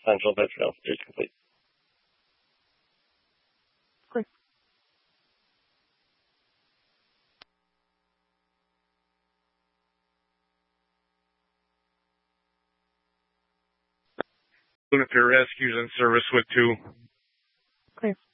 Central Pittsfield. Is complete. Great. If your rescue's in service with 2. Clear.